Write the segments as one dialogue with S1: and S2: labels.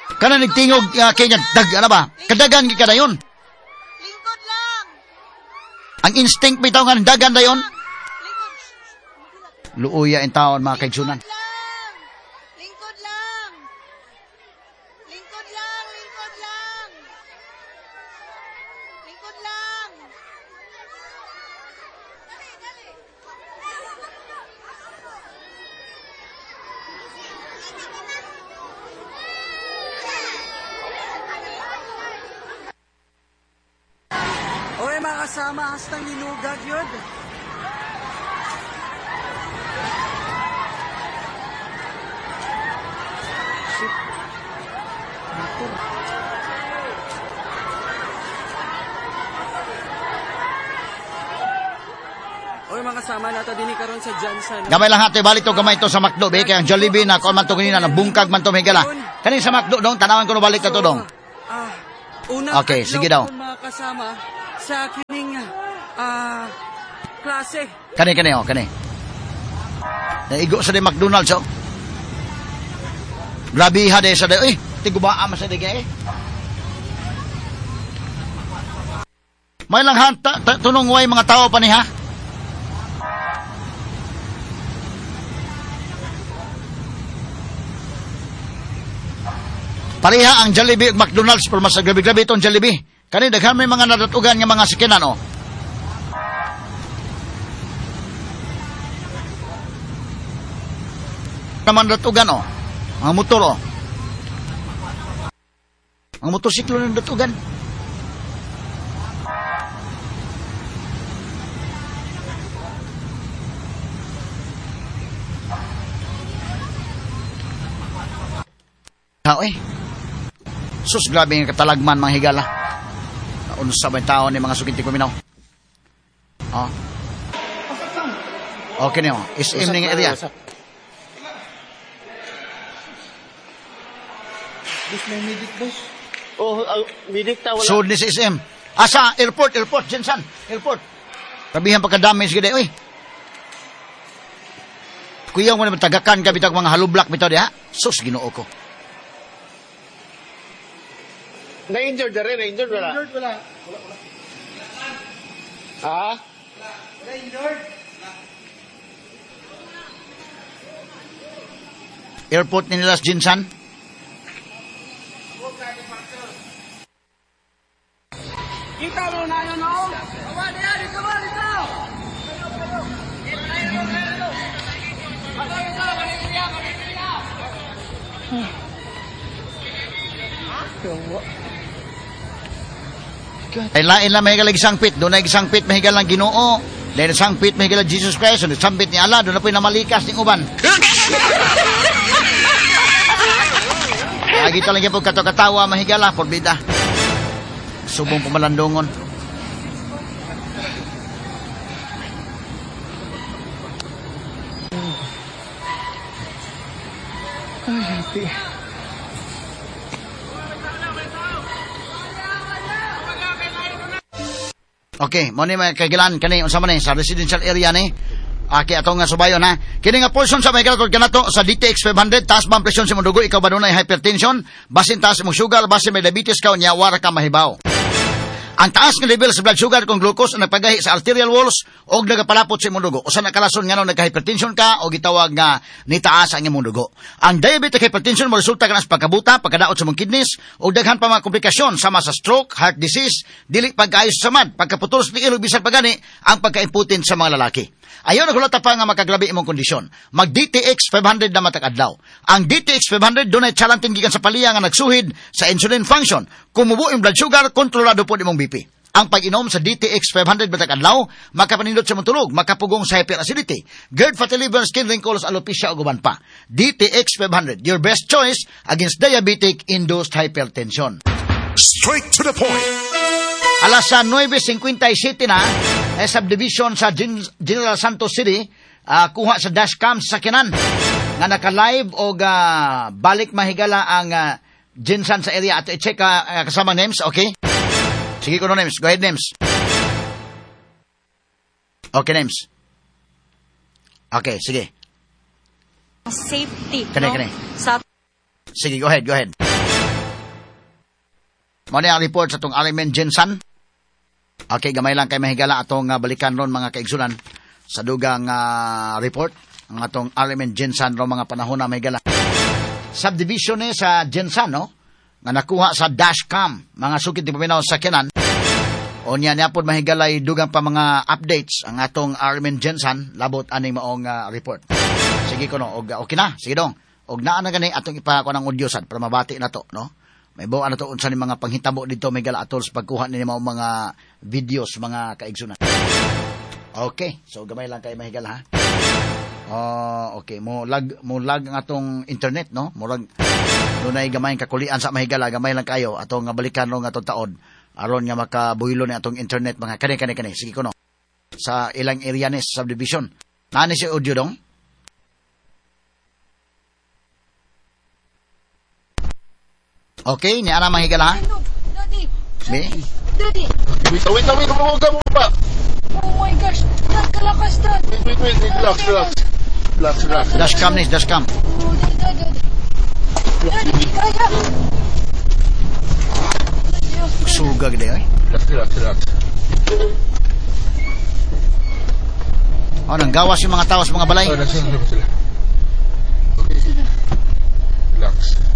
S1: Kana nagtingog kay nga dag ana ba? Kadagan gi kada yon.
S2: Lingkod lang.
S1: Ang instinct bitaw nga dagan dayon.
S2: Lingkod.
S1: Luuya in taon mga kaigsunan.
S2: Lingkod lang. Lingkod lang. Lingkod lang. Lingkod lang. Dali, dali.
S3: Oy, mga kasama, hastang linugag yun. Oy, mga kasama, nato din karon sa Johnson.
S1: Gamay lang hati balik to gamay to sa McDo be kay ang Jollibee na kon man to kanina nabungkag man to migala. Kani sa McDo dong tanawan ko no balik ka to dong.
S3: Una
S1: Okay, sige daw.
S3: Mga kasama sa kining klase.
S1: Kani oh, kani. Naigo sa di McDonald's oh. Grabe ha de sa de. Tigubaa man sa de eh. May lang hanta tunong way mga tao pa ni ha. Pareha ang Jollibee ug McDonald's pero mas grabe-grabe itong Jollibee. Kani daghan may mga nadatugan nga mga sakinan oh. Naman datugan oh. Ang motor oh. Ang motorsiklo ng datugan. Sus, grabe yung katalagman, mga higala. Unsa ba yung tao ni mga sukinti kuminaw? Oh. Okay niyo. SM ning area.
S4: Boss, may medic, boss. Oh, medic ta, wala.
S1: So, ni sa SM. Asa, airport, Jensan. Airport. Sabihan pagka-damage gede, uy. Kuya mo naman tagakan ka bitag mga halublak bitaw diha. Sus, ginoo ko.
S4: Na-injured na rin, na-injured wala.
S5: Na-injured wala.
S4: Ha?
S5: Na-injured.
S1: Airport ni nilas Jinsan.
S3: Kita mo na yun, no? Kawan, yan, ikaw, ito!
S1: Ay lain lang mahigal sangpit, doon na sangpit mahigal lang Ginoo. Dahil sangpit mahigal Jesus Christ, doon sangpit ni Allah, doon na po namalikas ng uban. Lagi talaga po kato-katawa mahigala, porbida. Subong pumalandungon. Okay, mo ni kagilan kani unsa man ni sa residential area ni. Aki ato nga subayon ha. Kini nga portion sa may kalakod kanato sa DTX 500 taas ba ang presyon sa imong dugo ikaw ba dunay hypertension, basin taas imong sugar, basin may diabetes ka unya wara ka mahibaw. Ang taas nga level sa blood sugar kung glucose ang nagpagahi sa arterial walls o nagapalapot sa imong dugo. Usa na kalason nga nagka-hypertension ka o gitawag nga nitaas ang imong dugo. Ang diabetic hypertension mo resulta kana sa pagkabuta, pagkadaot sa imong kidneys o daghan pa mga komplikasyon sama sa stroke, heart disease, dili pagkaayos sa mad, pagkaputol sa ilog bisan pagani ang pagka-impotent sa mga lalaki. Ayon nagulata pa nga makaglabi imong kondisyon. Mag DTX 500 na matag adlaw. Ang DTX 500 dunay chalantin gikan sa paliya nga nagsuhid sa insulin function. Kumubo ang blood sugar, kontrolado po imong BP. Ang pag-inom sa DTX 500 matag adlaw, makapanindot sa mong tulog, makapugong sa hyperacidity, GERD, fatty liver, skin wrinkles, alopecia o guban pa. DTX 500, your best choice against diabetic-induced hypertension.
S6: Straight to the point.
S1: Alas 9:57 na, subdivision sa General Santos City, kuha sa dashcam sa Kinan, nga naka-live o balik mahigala ang Jinsan sa area. At i-check kasama names, okay? Sige ko no names. Go ahead, names. Okay, names. Okay, sige.
S2: Safety.
S1: Kani.
S2: Sa
S1: Sige, go ahead. Mo ni ang report sa tong Armin Jensen. Okay, gamay lang kay mahigala atong balikan ron mga kaigsunan sa dugang report ang atong Armin Jensen ron mga panahon na mahigala. Subdivision ni sa Jensen, no? Nga nakuha sa dashcam, mga sukit ni paminaw sa Kenan. O niya pod mahigalay dugang pa mga updates ang atong Armin Jensen labot aning maong report. Sige ko no, okay na, sige dong. Og naa na gani atong ipako ng audio sad para mabati na to, no? May buwan na to unsa ni mga panghitabo dito may gala atol sa pagkuha ni mga videos mga kaigsunan. Okay, so gamay lang kay mahigala ha. Okay, mo lag ang atong internet, no? Murag dunay gamay kakulian sa mahigala, gamay lang kayo atong balikan ro nga atong taod aron nga makabuylo ni atong internet mga kani. Sige ko no. Sa ilang area ni subdivision. Nani si audio dong? Okay, ni ana mahigala ha.
S2: Daddy!
S1: Be?
S2: Daddy!
S4: Wait, huwag ka mo pa.
S2: Oh my gosh! Dad, kalakas, Dad!
S4: Wait, relax.
S1: Dashcam ni, dashcam.
S2: Oh, Daddy! Daddy, di kaya!
S1: Suga gede ay.
S4: Relax.
S1: Nang gawas yung mga tao sa mga balay.
S4: Relax. Okay. Relax.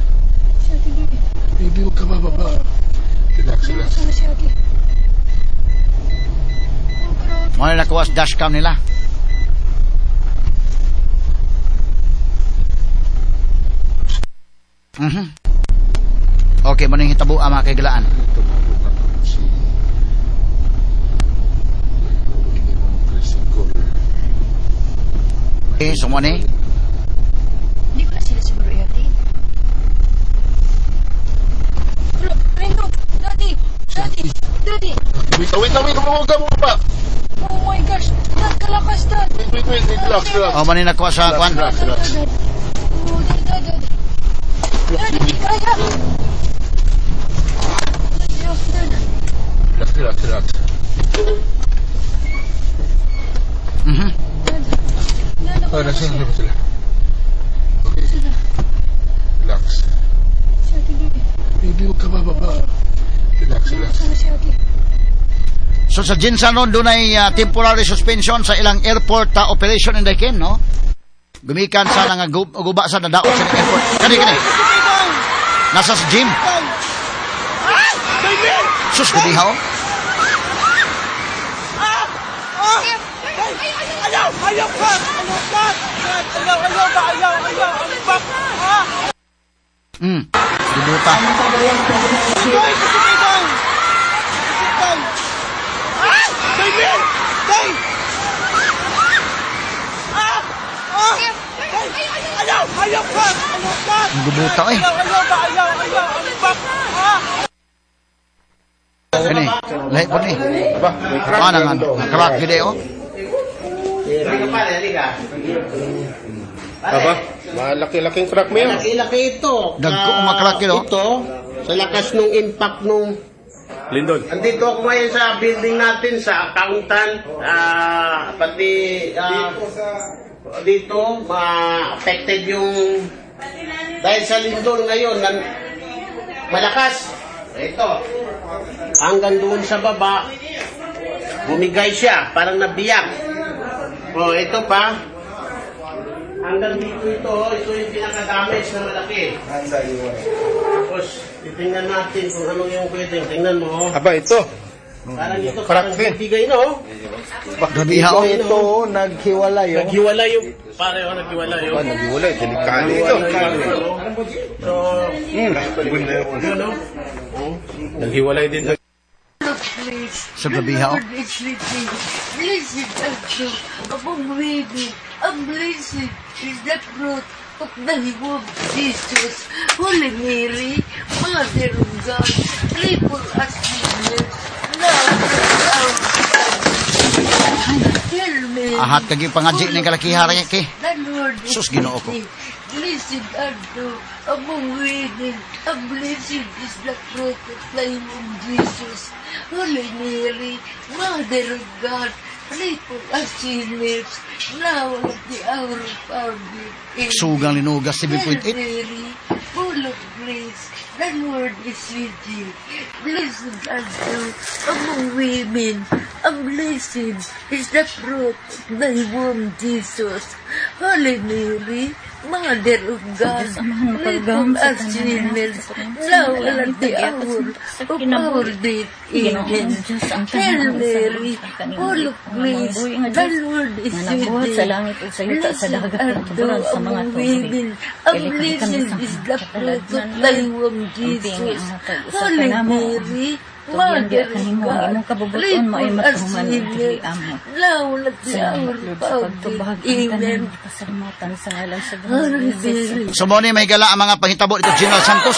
S4: Baby, huwag ka bababa. Relax.
S2: Sana siya, okay?
S1: Mo na nakuha sa dashcam nila. Okay, mo nang hitabo ang mga kaigalaan. Okay, so mo ni.
S2: Hindi ko na sila siguro i-update. Rendo! Daddy!
S4: Wait, huwag ka mo pa.
S2: Oh my gosh! Dad, kalakas, Dad!
S4: Wait, relax.
S1: O, mo nang nakuha sa kwan.
S2: Oh, Daddy! Daddy, di kaya!
S4: Relax. Relax. Okay. Relax. Baby, huwag ka bababa. Relax.
S2: Sana siya, okay?
S1: So sa Jensen ron, doon ay temporary suspension sa ilang airport operation in Daikin, no? Gumikan sa guba sa nadaot sa airport. Kani. Nasa sa gym. Sus, gubihaw.
S3: Ayaw ka!
S1: Dibuta.
S3: Ayaw ka!
S1: Gubuta eh. Kani, lahi po ni. Paano nga? Crack gede oh.
S4: Aba, malaki-laking crack mo yan.
S5: Laki ito.
S1: Dagko ang makrak yun, oh.
S5: Ito, sa lakas nung impact nung...
S4: Lindon.
S5: Andito ako ngayon sa building natin, sa accountant, pati dito, affected yung... Dahil sa lindol ngayon, malakas. Ito, hanggang doon sa baba, bumigay siya, parang nabiyak. O, ito pa. Hanggang dito ito yung pinaka-damage na malaki. Tapos, titingnan natin kung ano yung pwedeng. Tingnan mo.
S4: Aba, ito.
S5: Parang ito,
S4: Crack
S5: parang
S4: din.
S5: bibigay, no?
S1: Gabihaw.
S5: Ito,
S4: naghiwalay.
S5: naghiwalay yung, pareho naghiwalay yung.
S4: Naghiwalay. Delikado ito.
S5: So, yun, no?
S4: Naghiwalay din.
S1: Sa gabihaw.
S2: Blessed also upon baby, and blessed is the fruit of the womb, Jesus. Holy Mary, Mother of God, pray for us sinners, now and Tell me.
S1: Ahat kagi pangadji ning kalakihara ke.
S2: The Lord is
S1: Sus, Ginoo ko.
S2: with thee. Blessed art thou among women, and blessed is the fruit of thy womb, Jesus. Holy Mary, Mother of God, pray for us sinners, now and at the hour of our death. Amen.
S1: Sugang linugas
S2: Hail
S1: 7.8.
S2: Mary, full of grace, the Lord is with you. Blessed art thou among women, and blessed is the fruit of thy womb, Jesus. Holy Mary, Mother of God, pray for us sinners, now and at the hour of our death. Amen. Hail Mary, full of grace, the Lord is with thee. Blessed art thou among women, and blessed is the fruit of thy womb, Jesus. Holy Mary, Mother of God, pray for us sinners, now and at the hour of our death. Amen. Holy Mary.
S1: So mo ni may gala ang mga panghitabo dito General Santos.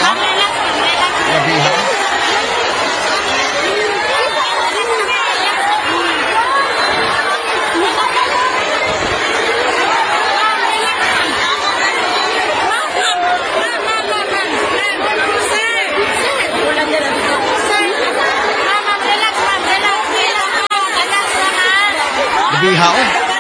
S1: Bihao.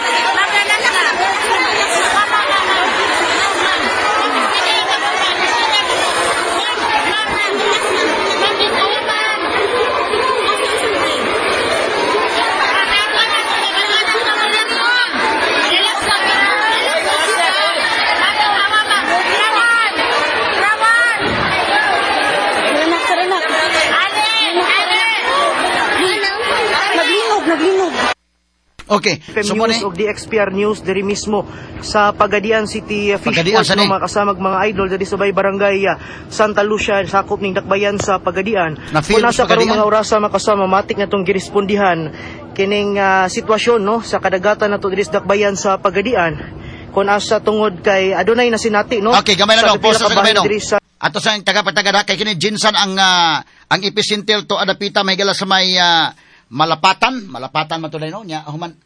S1: Okay, so mo
S4: News og DXPR News diri mismo sa Pagadian City
S1: Pagadian,
S4: Fishport no, mga kasamag mga idol diri sa barangay Santa Lucia sakop ning Dakbayan sa Pagadian.
S1: Na-feel
S4: Kung nasa
S1: sa
S4: karong
S1: Pagadian?
S4: mga orasa makasama matik na tong girespondihan kining sitwasyon no sa kadagatan nato diri sa Dakbayan sa Pagadian. Kung asa tungod kay adunay na sinati no.
S1: Okay, gamay na
S4: sa
S1: daw, posto sa gamay daw.
S4: diri sa
S1: Ato sa taga-patagada kay kini Jinsan ang epicentel to adapita may gala sa may malapatan man to no nya human.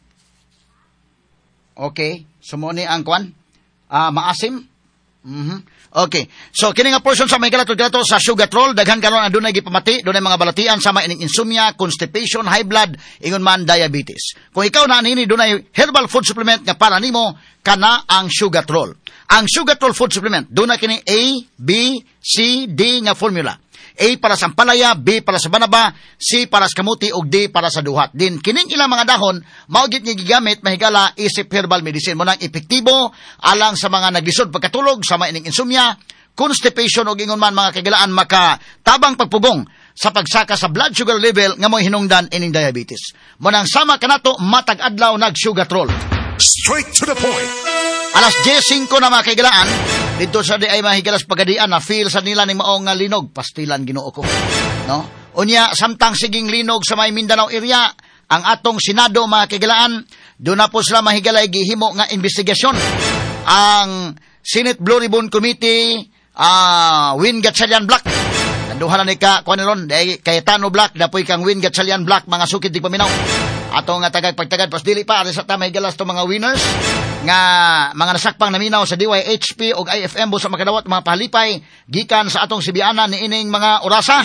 S1: Okay, so mo ni ang kwan maasim. Okay, so kini nga portion sa may galato sa sugatrol daghan karon adunay gipamati dunay mga balatian sama ining insomnia, constipation, high blood, ingon man diabetes. Kung ikaw na anini dunay herbal food supplement nga para nimo kana ang sugatrol. Ang sugatrol food supplement dunay kini A, B, C, D nga formula. A para sa ampalaya, B para sa banaba, C para sa kamuti, ug D para sa duhat. Din kining ilang mga dahon mao gid nga gigamit mahigala isip herbal medicine mo nang epektibo alang sa mga naglisod pagkatulog sama ining insomnia, constipation ug ingon man mga kagalaan makatabang pagpugong sa pagsaka sa blood sugar level nga mo'y hinungdan ining diabetes. Mo nang sama kanato matag adlaw nag sugatrol.
S6: Straight to the point.
S1: Alas 10:05 na mga kaigalaan, dito sa di ay mahigalas pagadian na feel sa nila ni maong nga linog, pastilan Ginoo ko. No? Unya, samtang siging linog sa may Mindanao area, ang atong Senado mga kaigalaan, doon na po sila mahigalay gihimo nga investigasyon. Ang Senate Blue Ribbon Committee, Win Gatchalian Black, nanduhan na ni ka, kung ron, Cayetano Black, dapoy kang Win Gatchalian Black, mga sukit di paminaw. Ato nga tagag-pagtagad, pas dili pa, sa tamay galas to mga winners, nga mga nasakpang naminaw sa DYHP o IFM sa makadawat mga pahalipay, gikan sa atong sibiana ni ining mga orasa.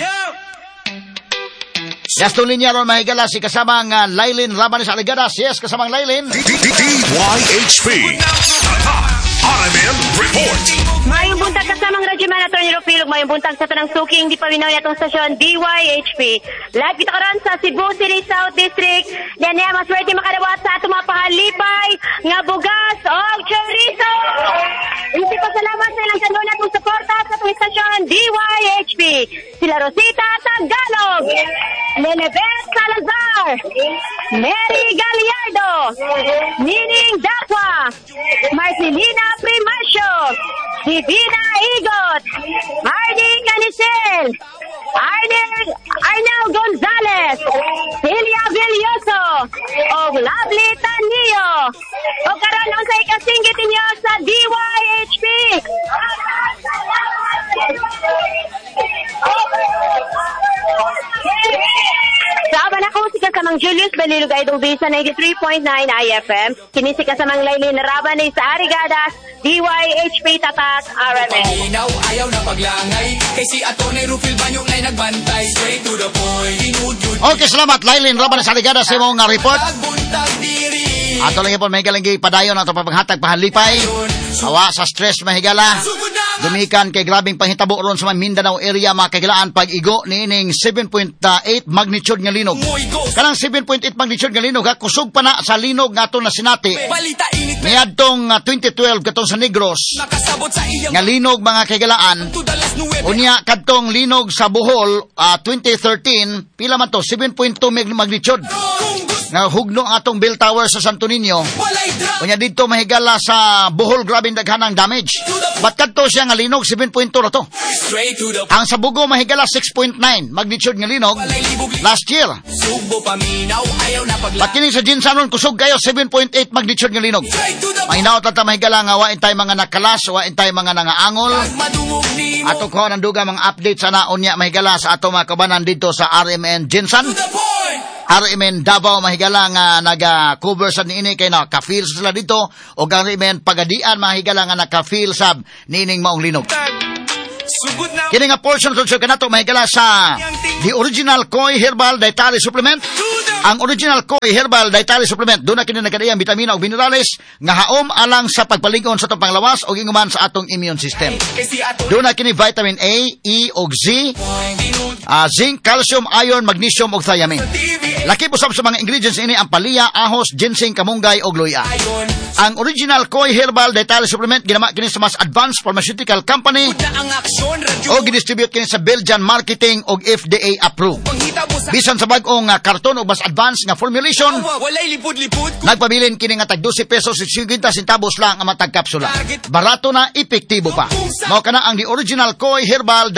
S1: Gastong linya ron mahigala si kasamang Lailin Rabanes Aligadas. Yes, kasamang Lailin.
S6: DYHP. RMN Report.
S7: Mayong buntag kasamang Radyoman at Tony Rofilog. Mayong buntag sa tanang suking di paminaw yatong stasyon DYHP. Live kita karon sa Cebu City South District. Yan mas ready makadawat sa atong mga pahalipay nga bugas o chorizo. Hindi pa salamat sa ilang kanuna atong suporta sa atong stasyon DYHP. Sila Rosita Tagalog, Lenebeth Salazar, Mary Gallardo, Nining Dacwa, Marcelina Primasio, Divina Igot, Arnie Canicel, Arnel Gonzalez, Celia Villoso, o Lovely Tanillo. O karon sa ikasinggit ninyo sa DYHP. Saaban ako si kasamang Julius Balilog Idol Visa 93.9 IFM. Kini si kasamang Lailin Rabanes sa Arigadas, DYHP Tatak RMN.
S8: Paginaw, ayaw na paglangay. Kay si Atty. Rufil Banyok na'y nagbantay. Straight to the point. Inudyod.
S1: Okay, salamat Lailin Rabanes Aligadas sa imong report.
S8: Buntag diri.
S1: Ato lang po may galang padayon ato papaghatag pahalipay. Awa sa stress mahigala.
S8: Sugod na
S1: Dumikan kay grabing panghitabo ron sa Mindanao area makagilaan pag-igo niining 7.8 magnitude nga linog. Kanang 7.8 magnitude nga linog ha, kusog pa na sa linog nga ato na sinati.
S8: Balita init
S1: Niadtong 2012 katong sa Negros
S8: nakasabot sa iyang
S1: nga linog mga kagilaan.
S8: tudalas 9.
S1: Unya kadtong linog sa Bohol 2013 pila man to 7.2 magnitude.
S8: Kung gusto
S1: Nga hugno ang atong bell tower sa Santo Niño.
S8: walay drama.
S1: Unya dito mahigala sa Bohol grabing daghanang damage. But kadto siya nga linog 7.2 na to.
S8: Straight to the
S1: Ang sa Bugo mahigala 6.9 magnitude nga linog
S8: walay libog
S1: last year.
S8: Subo paminaw ayaw na pagla.
S1: But kini sa Jinsanon kusog kayo 7.8 magnitude nga linog.
S8: Straight to the
S1: Mahinaw tata mahigala nga wain tay mga nakalas, wain tay mga nangaangol.
S8: madungog ni mo.
S1: Ato ko nang duga mga update sana unya mahigala sa ato mga kabanan dito sa RMN Jinsan.
S8: To the point.
S1: RMN Davao mahigala nga naga-cover sa niini kay naka-feel sila dito o RMN Pagadian mahigala nga naka-feel sab niining maong linog.
S8: Sugod na
S1: Kini nga portion sa kanato mahigala sa the original Koi Herbal Dietary Supplement. Ang original Koi Herbal Dietary Supplement doon na kini nagkadayang bitamina o minerales nga haom alang sa pagpalingon sa atong panglawas o inguman sa atong immune system.
S8: kasi ato
S1: Doon na kini vitamin A, E o Z, zinc, calcium, iron, magnesium ug thiamine.
S8: TV
S1: Laki po sa mga ingredients ini ang palya, ahos, ginseng, kamunggay ug luya.
S8: ayon
S1: Ang original Koi Herbal Dietary Supplement ginama kini sa mas advanced pharmaceutical company
S8: na ang aksyon radyo
S1: o gidistribute kini sa Belgian marketing ug FDA approved.
S8: panghita mo sa
S1: Bisan sa bag-ong karton o mas advanced nga formulation,
S8: walay lipod-lipod
S1: nagpabilin kini nga tag 12 pesos ug 50 centavos lang ang matag kapsula. Barato na, epektibo pa. Mao kana ang the original Koi Herbal